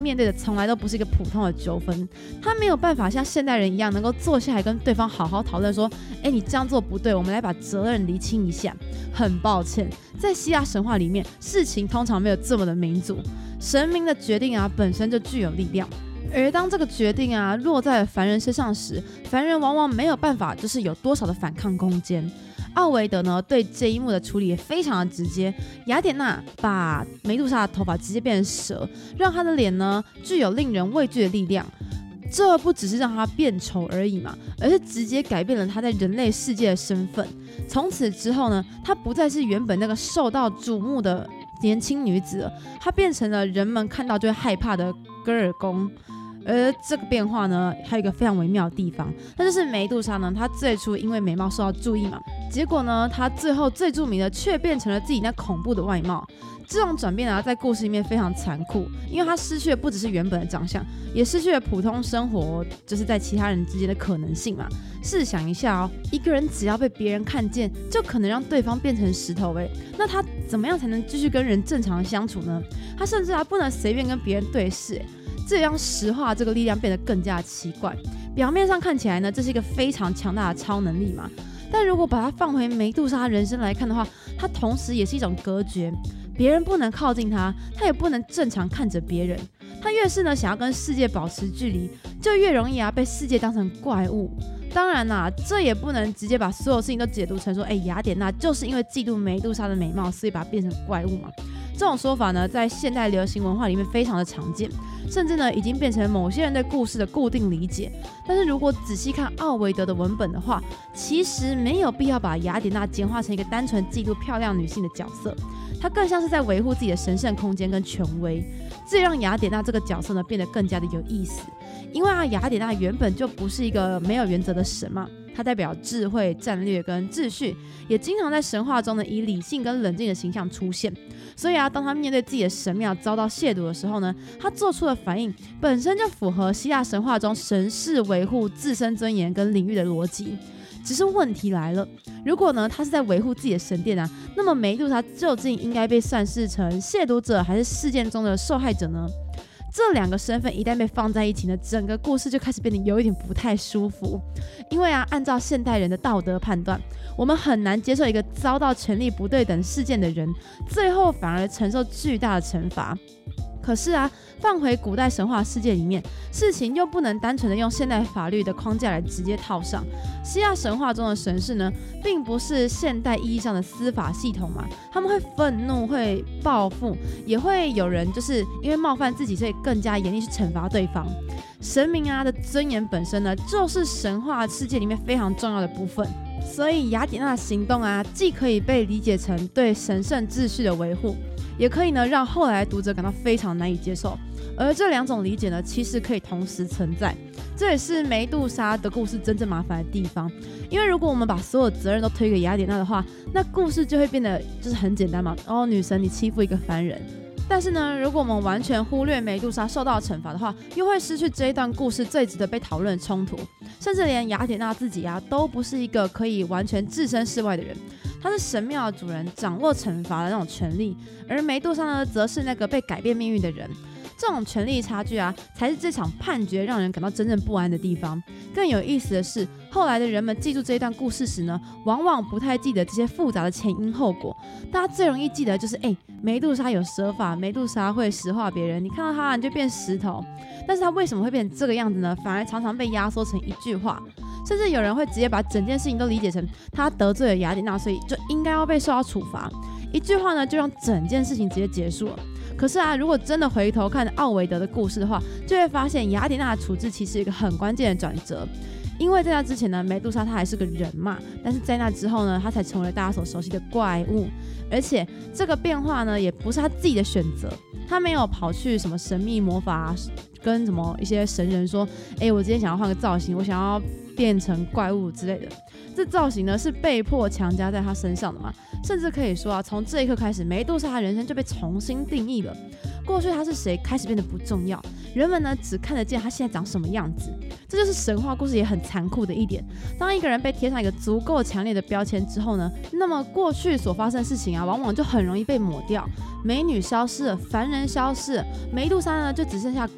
面对的从来都不是一个普通的纠纷，他没有办法像现代人一样能够坐下来跟对方好好讨论说，你这样做不对，我们来把责任厘清一下。很抱歉，在希腊神话里面，事情通常没有这么的民主，神明的决定本身就具有力量。而当这个决定落在了凡人身上时，凡人往往没有办法有多少的反抗空间。奥维德呢对这一幕的处理也非常的直接，雅典娜把梅杜莎的头发直接变成蛇，让她的脸呢具有令人畏惧的力量。这不只是让她变丑而已嘛，而是直接改变了她在人类世界的身份。从此之后呢，她不再是原本那个受到瞩目的年轻女子了，她变成了人们看到就会害怕的戈尔宫。而这个变化呢，还有一个非常微妙的地方，那就是梅杜莎呢，她最初因为美貌受到注意嘛，结果呢，她最后最著名的却变成了自己那恐怖的外貌。这种转变在故事里面非常残酷，因为她失去的不只是原本的长相，也失去了普通生活在其他人之间的可能性嘛。试想一下一个人只要被别人看见，就可能让对方变成石头那他怎么样才能继续跟人正常的相处呢？他甚至还不能随便跟别人对视这也让实话这个力量变得更加奇怪。表面上看起来呢，这是一个非常强大的超能力嘛，但如果把它放回梅杜莎人生来看的话，它同时也是一种隔绝，别人不能靠近他，他也不能正常看着别人。他越是呢想要跟世界保持距离，就越容易被世界当成怪物。当然啦，这也不能直接把所有事情都解读成说，雅典娜就是因为嫉妒梅杜莎的美貌，所以把它变成怪物嘛。这种说法呢，在现代流行文化里面非常的常见，甚至呢已经变成某些人对故事的固定理解。但是如果仔细看奥维德的文本的话，其实没有必要把雅典娜简化成一个单纯嫉妒漂亮女性的角色，她更像是在维护自己的神圣空间跟权威。这也让雅典娜这个角色呢变得更加的有意思，因为雅典娜原本就不是一个没有原则的神嘛，它代表智慧、战略跟秩序，也经常在神话中呢以理性跟冷静的形象出现。所以当他面对自己的神庙遭到亵渎的时候呢，他做出的反应本身就符合希腊神话中神是维护自身尊严跟领域的逻辑。只是问题来了，如果呢他是在维护自己的神殿那么梅杜莎究竟应该被算是成亵渎者还是事件中的受害者呢？这两个身份一旦被放在一起呢，整个故事就开始变得有一点不太舒服。因为按照现代人的道德判断，我们很难接受一个遭到权力不对等事件的人，最后反而承受巨大的惩罚。可是放回古代神话世界里面，事情又不能单纯的用现代法律的框架来直接套上。希腊神话中的神士呢，并不是现代意义上的司法系统嘛，他们会愤怒，会报复，也会有人因为冒犯自己，所以更加严厉去惩罚对方。神明的尊严本身呢，就是神话世界里面非常重要的部分。所以雅典娜的行动既可以被理解成对神圣秩序的维护，也可以呢让后来的读者感到非常难以接受。而这两种理解呢，其实可以同时存在。这也是梅杜莎的故事真正麻烦的地方，因为如果我们把所有责任都推给雅典娜的话，那故事就会变得很简单嘛，女神你欺负一个凡人。但是呢，如果我们完全忽略梅杜莎受到的惩罚的话，又会失去这一段故事最值得被讨论的冲突。甚至连雅典娜自己都不是一个可以完全置身事外的人，她是神庙的主人，掌握惩罚的那种权利，而梅杜莎呢，则是那个被改变命运的人。这种权力差距才是这场判决让人感到真正不安的地方。更有意思的是，后来的人们记住这一段故事时呢，往往不太记得这些复杂的前因后果。大家最容易记得就是梅杜莎有蛇法，梅杜莎会石化别人，你看到她你就变石头。但是她为什么会变成这个样子呢？反而常常被压缩成一句话，甚至有人会直接把整件事情都理解成她得罪了雅典娜，所以就应该要被受到处罚。一句话呢，就让整件事情直接结束了。可是如果真的回头看奥维德的故事的话，就会发现雅典娜的处置其实有一个很关键的转折。因为在那之前呢，梅杜莎她还是个人嘛，但是在那之后呢，她才成为了大家所熟悉的怪物。而且这个变化呢，也不是她自己的选择，她没有跑去什么神秘魔法跟什么一些神人说，我今天想要换个造型，我想要变成怪物之类的。这造型呢是被迫强加在她身上的嘛，甚至可以说从这一刻开始，梅杜莎的人生就被重新定义了。过去她是谁开始变得不重要，人们呢只看得见她现在长什么样子。这就是神话故事也很残酷的一点。当一个人被贴上一个足够强烈的标签之后呢，那么过去所发生的事情往往就很容易被抹掉。美女消失了，凡人消失了，梅杜莎呢就只剩下